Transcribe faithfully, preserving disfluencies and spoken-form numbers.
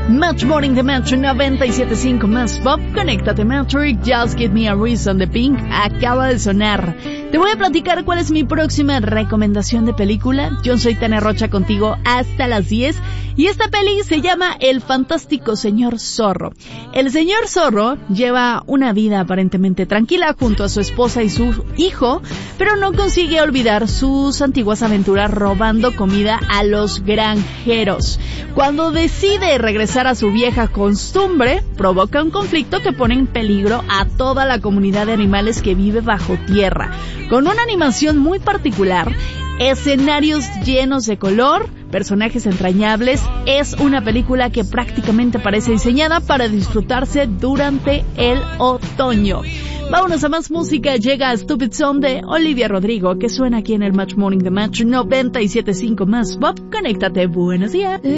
Match Morning de Metro noventa y siete punto cinco más Pop. Conéctate Metric, Just Give Me a Reason de Pink acaba de sonar. Te voy a platicar cuál es mi próxima recomendación de película. Yo soy Tania Rocha contigo hasta las diez y esta peli se llama El Fantástico Señor Zorro. El señor Zorro lleva una vida aparentemente tranquila junto a su esposa y su hijo, pero no consigue olvidar sus antiguas aventuras robando comida a los granjeros. Cuando decide regresar a su vieja costumbre, provoca un conflicto que pone en peligro a toda la comunidad de animales que vive bajo tierra. Con una animación muy particular, escenarios llenos de color, personajes entrañables, es una película que prácticamente parece diseñada para disfrutarse durante el otoño. Vámonos a más música, llega Stupid Song de Olivia Rodrigo, que suena aquí en el Match Morning de Match noventa y siete punto cinco más Pop. Conéctate, buenos días.